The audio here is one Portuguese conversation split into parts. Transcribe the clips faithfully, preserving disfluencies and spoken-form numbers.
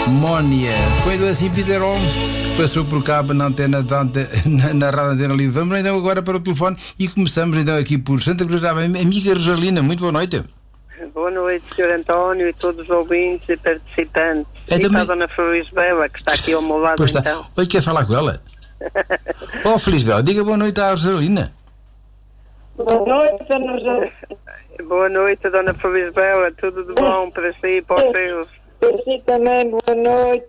Mónia. Foi do assim Peterol que passou por cá na antena, na, na rádio Antena Livre. Vamos então agora para o telefone e começamos então aqui por Santa Cruz da Avelha. Amiga Rosalina, muito boa noite. Boa noite, senhor António e todos os ouvintes e participantes. É e também... para a dona Felisbela, que está aqui ao meu lado, pois então. Oi, quer falar com ela? Oh, Felisbela, diga boa noite à Rosalina. Boa noite, dona Rosalina. Boa noite, dona Felisbela. Tudo de bom para si e para os seus? Para si também, boa noite.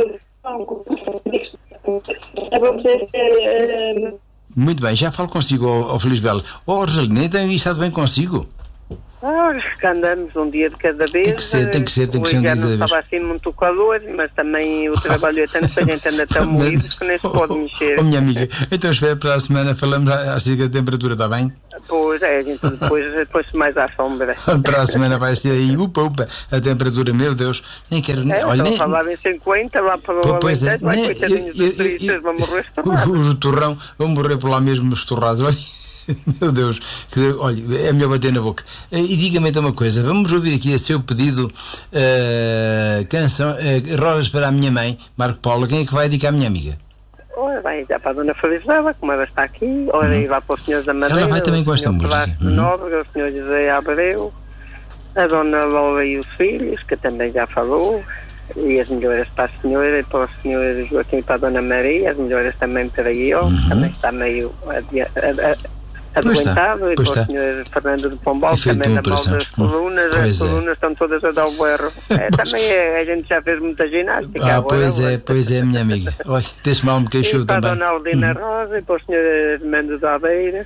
É para você ser... Muito bem, já falo consigo, ó, ó Felisbela. Oh, Rosalina, então estado bem consigo? Ah, cá andamos um dia de cada vez. Tem que ser, tem que ser, tem que ser um dia de cada vez. Já não estava assim muito calor, mas também o trabalho é tanto que a gente anda tão moído que nem se pode mexer. Oh, minha amiga, então espera para a semana, falamos acerca da temperatura, está bem? Pois é, a gente depois põe-se mais à sombra. Para a semana vai ser aí, upa, upa, a temperatura, meu Deus, nem quero... É, olha, nem... a falar em cinquenta, lá para o pois é, vai, nem... coitadinhos dos turistas, vão morrer estourados. O torrão, vão morrer por lá mesmo estorrados, olha... Meu Deus, olha, é melhor bater na boca. E diga-me então uma coisa, vamos ouvir aqui a seu pedido, uh, canção, uh, Rosas para a minha mãe, Marco Paulo. Quem é que vai dedicar à minha amiga? Ora, vai já para a dona Felisbela, como ela está aqui, ora, uhum. E vai para os senhores da Madeira, ela vai também com esta música. Uhum. Nóbrega, o senhor José Abreu, a dona Lola e os filhos, que também já falou, e as melhoras para a senhora e para o senhor Joaquim e para a dona Maria, as melhoras também para ele, uhum. Que também está meio... A, a, a, adoentado, e para o senhor Fernando de Pombal, que também da mal das colunas, pois as é. colunas estão todas a dar o berro. É, também é, a gente já fez muita ginástica. Ah, agora, pois agora. é, pois é, minha amiga. Olha, deixa mal me queixou também. E para a dona Aldina hum. Rosa, e para o senhor Mendes da Aveira,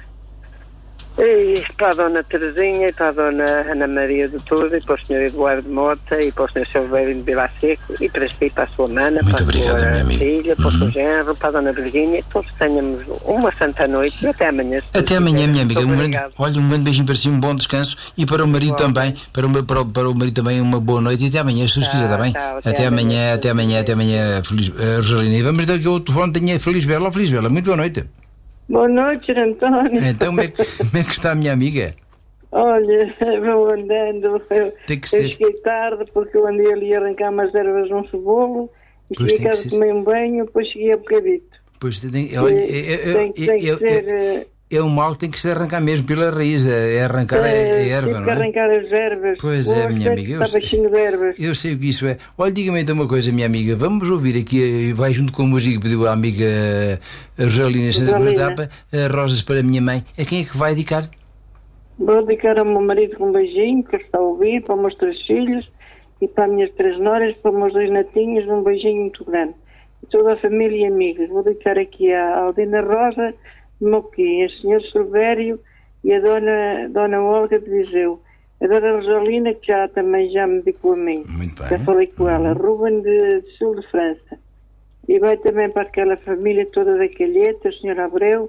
e para a dona Terezinha, e para a dona Ana Maria de Tudo, e para o senhor Eduardo Mota, e para o senhor Silvério de Vila Seco, e para si, para a sua mana, muito para obrigado, a sua filha, para o uhum. seu genro, para a dona Virgínia, todos tenhamos uma santa noite e até amanhã. Até amanhã, minha amiga. Um grande, olha, um grande beijinho para si, um bom descanso, e para o marido bom, também, para o, para, o, para o marido também uma boa noite, e até amanhã, se Deus quiser, está bem? Tchau, até, até amanhã, amanhã, até amanhã, até amanhã, Feliz, uh, Rosalina. E vamos dar aqui outro telefone, tenho a Felisbela. Ó, Felisbela, muito boa noite. Boa noite, senhor António. Então, como é, que, como é que está a minha amiga? Olha, vou andando, eu, tem que eu ser. cheguei tarde porque eu andei ali a arrancar umas ervas num cebolo, e pois cheguei a casa, tomei um banho, depois cheguei a bocadito. Pois tem, olha, tem, tem que ser... É um mal que tem que se arrancar mesmo pela raiz, é arrancar é, a erva, não é? Tem que arrancar as ervas. Pois é, minha amiga. Eu sei, de ervas. eu sei o que isso é. Olha, diga-me então uma coisa, minha amiga. Vamos ouvir aqui, vai junto com a música que pediu a amiga Rosalina Santa Cruz da Avelha, Rosas para a minha mãe. A quem é que vai dedicar? Vou dedicar ao meu marido com um beijinho, que está a ouvir, para os meus três filhos, e para as minhas três noras, para os meus dois netinhos, um beijinho muito grande. E toda a família e amigos. Vou dedicar aqui à Aldina Rosa, Moquim, a senhor Silvério e a dona, dona Olga de Viseu. A dona Rosalina, que já também já me dedicou a mim. Muito bem. Já falei com ela. Ruben de, de Sul de França. E vai também para aquela família toda da Calheta, o senhor Abreu,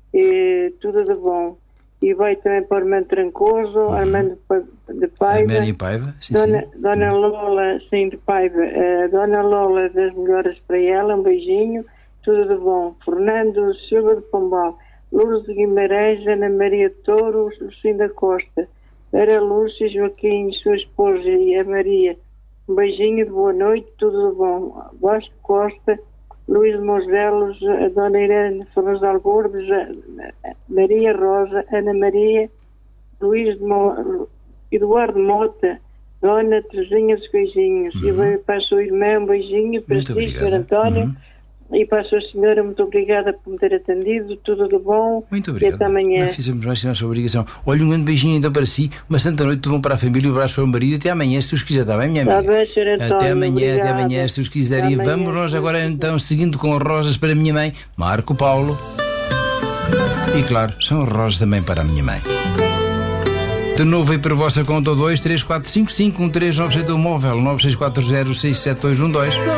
e tudo de bom. E vai também para o Armando Trancoso, uhum. Armando de Paiva. Armando Paiva, sim, dona, sim. Dona Lola, sim, de Paiva. Uh, Dona Lola, das melhoras para ela, um beijinho, tudo de bom. Fernando Silva de Pombal, Lourdes de Guimarães, Ana Maria de Touro, Lucinda Costa, Vera Lúcia, Joaquim, sua esposa e a Maria. Um beijinho de boa noite, tudo de bom. Vasco Costa, Luís de Mongelos, a Dona Irene Ferraz Albordes, Maria Rosa, Ana Maria, Luís de Mo... Eduardo Mota, Dona Terezinha dos Beijinhos. Uhum. E vai para a sua irmã um beijinho, para si, senhor António, uhum. E para a sua senhora, muito obrigada por me ter atendido, tudo de bom. Muito obrigado. E até amanhã. Nós fizemos mais que a nossa obrigação. Olha, um grande beijinho então para si, uma santa noite, tudo bom para a família e um abraço para o marido. Até amanhã, se Deus quiser, está bem, minha amiga? Está bem, senhor António. Até amanhã, obrigada. Até amanhã, se Deus quiser. E vamos nós agora então, seguindo com rosas para a minha mãe, Marco Paulo. E claro, são rosas também para a minha mãe. De novo aí para a vossa conta dois três quatro cinco cinco um três nove sete um móvel nove seis quatro zero seis sete dois um dois.